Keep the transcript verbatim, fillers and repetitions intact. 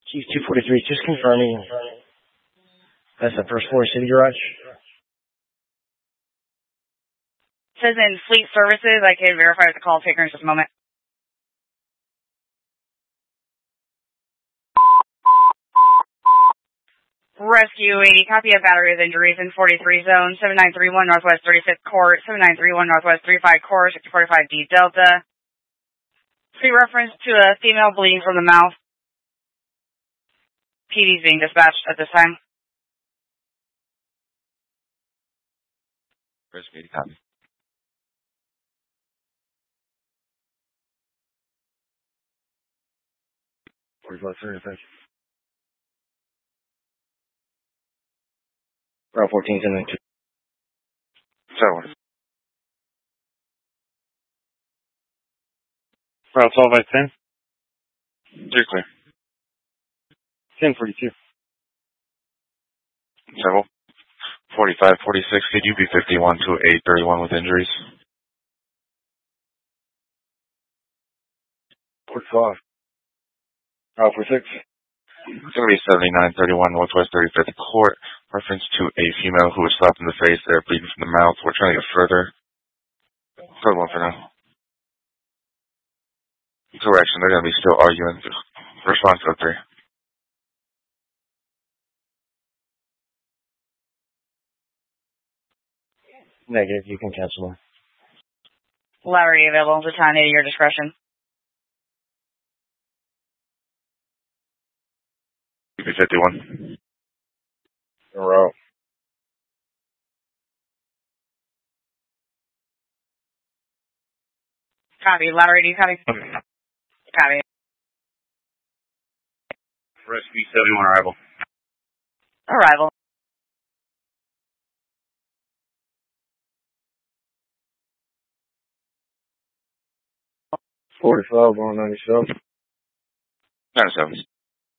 Chief two forty-three, just confirming that's the first floor city garage. Says in Fleet Services. I can verify the call taker in just a moment. Rescue eighty, copy of battery with injuries in forty-three zone, seven nine three one Northwest thirty-fifth Court, seven nine three one Northwest thirty-five Court, six forty-five D Delta. Free reference to a female bleeding from the mouth. P D is being dispatched at this time. Rescue eighty, copy. forty-five thirty, thank you. Route fourteen, ten ninety-two. Seven. Route twelve by ten. You're clear. ten forty-two. Several. forty-five forty-six, could you be fifty-one to eight thirty-one with injuries? forty-five. Route forty-six. It's going to be seventy-nine thirty-one Northwest thirty-fifth Court. Reference to a female who was slapped in the face there, bleeding from the mouth. We're trying to get further. Third one for now. Correction, they're going to be still arguing. Response to three. Negative, you can cancel them. Lowry available. The time at your discretion. fifty-one. In a row. Copy. Lowry, do you copy? Copy. Rescue seventy-one arrival. Arrival. forty-five, one ninety-seven. ninety-seven.